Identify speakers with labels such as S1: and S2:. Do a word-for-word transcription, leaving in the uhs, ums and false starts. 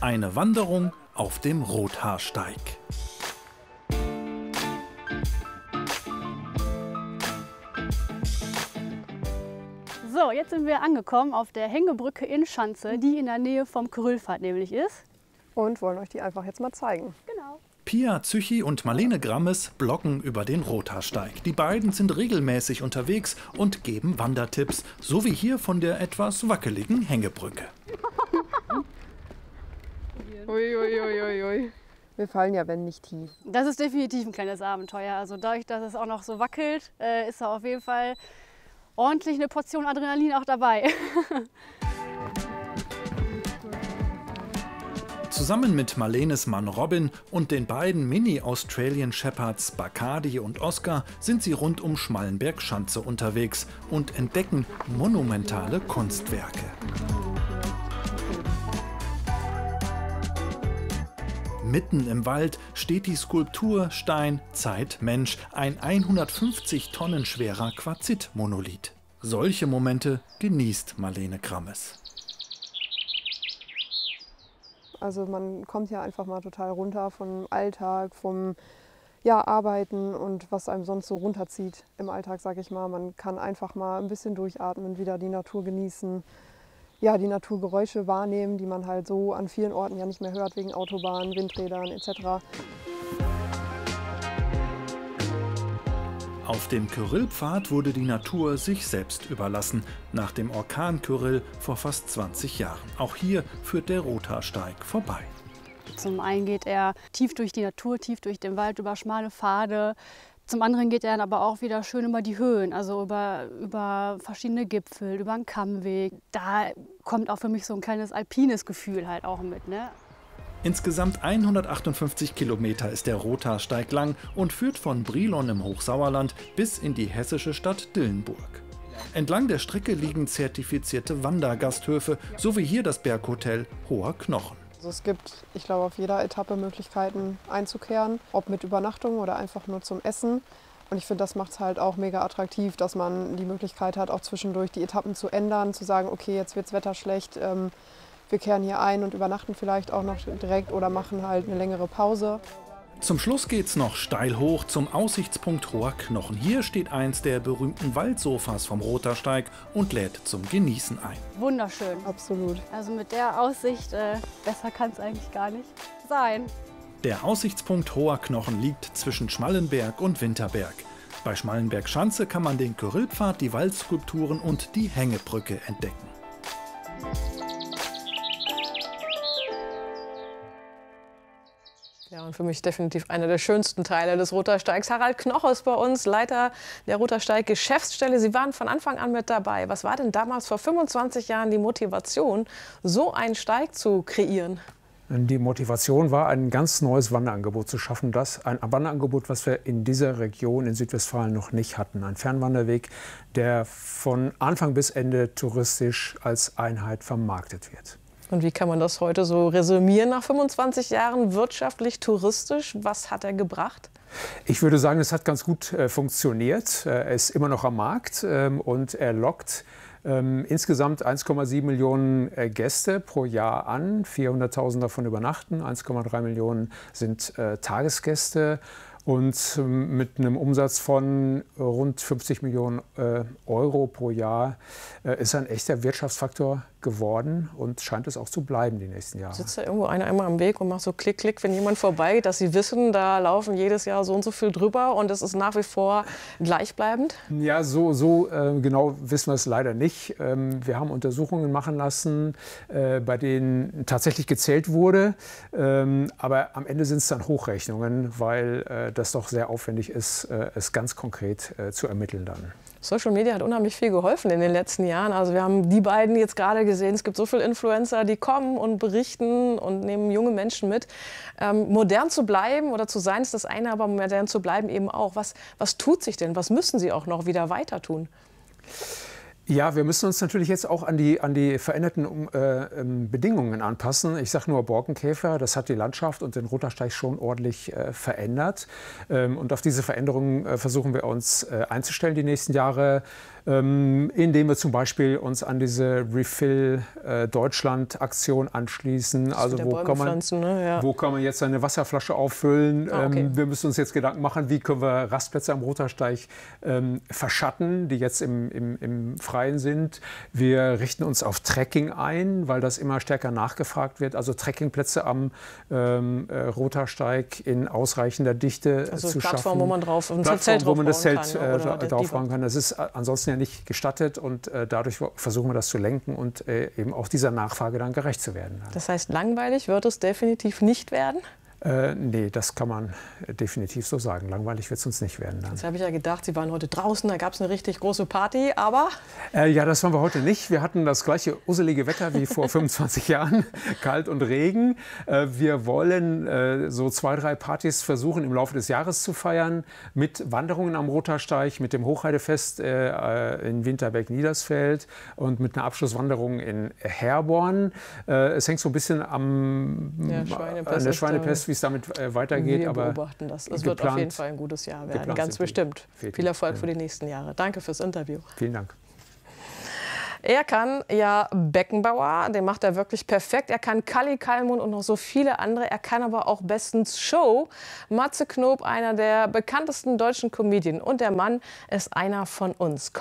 S1: Eine Wanderung auf dem Rothaarsteig.
S2: So, jetzt sind wir angekommen auf der Hängebrücke in Schanze, die in der Nähe vom Kyrillpfad nämlich ist.
S3: Und wollen euch die einfach jetzt mal zeigen.
S2: Genau.
S1: Pia Züchi und Marlene Grammes bloggen über den Rothaarsteig. Die beiden sind regelmäßig unterwegs und geben Wandertipps, so wie hier von der etwas wackeligen Hängebrücke.
S3: Ui, ui, ui, ui. Wir fallen ja, wenn nicht tief.
S2: Das ist definitiv ein kleines Abenteuer. Also dadurch, dass es auch noch so wackelt, äh, ist da auf jeden Fall ordentlich eine Portion Adrenalin auch dabei.
S1: Zusammen mit Marlenes Mann Robin und den beiden Mini-Australian Shepherds Bacardi und Oscar sind sie rund um Schmallenberg-Schanze unterwegs und entdecken monumentale Kunstwerke. Mitten im Wald steht die Skulptur Stein, Zeit, Mensch, ein hundertfünfzig Tonnen schwerer Quarzit-Monolith. Solche Momente genießt Marlene Grammes.
S3: Also man kommt ja einfach mal total runter vom Alltag, vom ja, Arbeiten und was einem sonst so runterzieht im Alltag, sage ich mal. Man kann einfach mal ein bisschen durchatmen, wieder die Natur genießen, ja, die Naturgeräusche wahrnehmen, die man halt so an vielen Orten ja nicht mehr hört, wegen Autobahnen, Windrädern et cetera.
S1: Auf dem Kyrillpfad wurde die Natur sich selbst überlassen, nach dem Orkan Kyrill vor fast zwanzig Jahren. Auch hier führt der Rothaarsteig vorbei.
S2: Zum einen geht er tief durch die Natur, tief durch den Wald, über schmale Pfade. Zum anderen geht er dann aber auch wieder schön über die Höhen, also über, über verschiedene Gipfel, über einen Kammweg. Da kommt auch für mich so ein kleines alpines Gefühl halt auch mit, ne?
S1: Insgesamt hundertachtundfünfzig Kilometer ist der Rothaarsteig lang und führt von Brilon im Hochsauerland bis in die hessische Stadt Dillenburg. Entlang der Strecke liegen zertifizierte Wandergasthöfe, so wie hier das Berghotel Hoher Knochen.
S3: Also es gibt, ich glaube, auf jeder Etappe Möglichkeiten einzukehren, ob mit Übernachtung oder einfach nur zum Essen. Und ich finde, das macht es halt auch mega attraktiv, dass man die Möglichkeit hat, auch zwischendurch die Etappen zu ändern, zu sagen, okay, jetzt wird das Wetter schlecht, ähm, wir kehren hier ein und übernachten vielleicht auch noch direkt oder machen halt eine längere Pause.
S1: Zum Schluss geht's noch steil hoch zum Aussichtspunkt Hoher Knochen. Hier steht eins der berühmten Waldsofas vom Rothaarsteig und lädt zum Genießen ein.
S2: Wunderschön.
S3: Absolut.
S2: Also mit der Aussicht, äh, besser kann es eigentlich gar nicht sein.
S1: Der Aussichtspunkt Hoher Knochen liegt zwischen Schmallenberg und Winterberg. Bei Schmallenberg-Schanze kann man den Kyrillpfad, die Waldskulpturen und die Hängebrücke entdecken.
S4: Ja, und für mich definitiv einer der schönsten Teile des Rothaarsteigs. Harald Knoch ist bei uns, Leiter der Rothaarsteig Geschäftsstelle. Sie waren von Anfang an mit dabei. Was war denn damals vor fünfundzwanzig Jahren die Motivation, so einen Steig zu kreieren?
S5: Die Motivation war, ein ganz neues Wanderangebot zu schaffen. Das ein Wanderangebot, was wir in dieser Region in Südwestfalen noch nicht hatten. Ein Fernwanderweg, der von Anfang bis Ende touristisch als Einheit vermarktet wird.
S4: Und wie kann man das heute so resümieren nach fünfundzwanzig Jahren wirtschaftlich, touristisch? Was hat er gebracht?
S5: Ich würde sagen, es hat ganz gut äh, funktioniert. Er ist immer noch am Markt ähm, und er lockt ähm, insgesamt eins Komma sieben Millionen äh, Gäste pro Jahr an. vierhunderttausend davon übernachten, eins Komma drei Millionen sind äh, Tagesgäste. Und ähm, mit einem Umsatz von rund fünfzig Millionen äh, Euro pro Jahr äh, ist er ein echter Wirtschaftsfaktor geworden und scheint es auch zu bleiben die nächsten Jahre.
S4: Sitzt da irgendwo einer einmal am Weg und macht so Klick, Klick, wenn jemand vorbeigeht, dass Sie wissen, da laufen jedes Jahr so und so viel drüber und es ist nach wie vor gleichbleibend?
S5: Ja, so, so äh, genau wissen wir es leider nicht. Ähm, wir haben Untersuchungen machen lassen, äh, bei denen tatsächlich gezählt wurde. Ähm, aber am Ende sind es dann Hochrechnungen, weil äh, das doch sehr aufwendig ist, äh, es ganz konkret äh, zu ermitteln dann.
S4: Social Media hat unheimlich viel geholfen in den letzten Jahren. Also wir haben die beiden jetzt gerade gesehen. Es gibt so viele Influencer, die kommen und berichten und nehmen junge Menschen mit. Ähm, modern zu bleiben oder zu sein ist das eine, aber modern zu bleiben eben auch. Was, was tut sich denn? Was müssen Sie auch noch wieder weiter tun?
S5: Ja, wir müssen uns natürlich jetzt auch an die, an die veränderten äh, ähm, Bedingungen anpassen. Ich sage nur Borkenkäfer, das hat die Landschaft und den Rothaarsteig schon ordentlich äh, verändert. Ähm, und auf diese Veränderungen äh, versuchen wir uns äh, einzustellen die nächsten Jahre, ähm, indem wir zum Beispiel uns an diese Refill äh, Deutschland Aktion anschließen. Also wo kann, man,
S4: ne? Ja.
S5: wo kann man jetzt eine Wasserflasche auffüllen?
S4: Ah, okay.
S5: ähm, wir müssen uns jetzt Gedanken machen, wie können wir Rastplätze am Rothaarsteig ähm, verschatten, die jetzt im, im, im Freien sind. Wir richten uns auf Trekking ein, weil das immer stärker nachgefragt wird. Also Trekkingplätze am ähm, äh, Rothaarsteig in ausreichender Dichte
S4: also
S5: zu
S4: Plattform,
S5: schaffen.
S4: wo man drauf ein
S5: Plattform,
S4: Zelt
S5: wo man das Zelt
S4: kann, ne?
S5: äh, drauf bauen kann. Das ist ansonsten ja nicht gestattet und äh, dadurch versuchen wir das zu lenken und äh, eben auch dieser Nachfrage dann gerecht zu werden.
S4: Das heißt, langweilig wird es definitiv nicht werden?
S5: Äh, nee, das kann man definitiv so sagen. Langweilig wird es uns nicht werden. Dann.
S4: Jetzt habe ich ja gedacht, Sie waren heute draußen, da gab es eine richtig große Party, aber...
S5: Äh, ja, das waren wir heute nicht. Wir hatten das gleiche uselige Wetter wie vor fünfundzwanzig Jahren, kalt und Regen. Äh, wir wollen äh, so zwei, drei Partys versuchen im Laufe des Jahres zu feiern, mit Wanderungen am Rothaarsteig, mit dem Hochheidefest äh, in Winterberg-Niedersfeld und mit einer Abschlusswanderung in Herborn. Äh, es hängt so ein bisschen am,
S4: ja, Schweinepest
S5: an der Schweinepest, wie es damit äh, weitergeht.
S4: Wir
S5: aber
S4: beobachten das. Es wird auf jeden Fall ein gutes Jahr werden, ganz bestimmt. Viel Erfolg für die nächsten Jahre. Danke fürs Interview.
S5: Vielen Dank.
S4: Er kann ja Beckenbauer, den macht er wirklich perfekt. Er kann Kalli Kallmund und noch so viele andere. Er kann aber auch bestens Show. Matze Knob, einer der bekanntesten deutschen Comedien. Und der Mann ist einer von uns.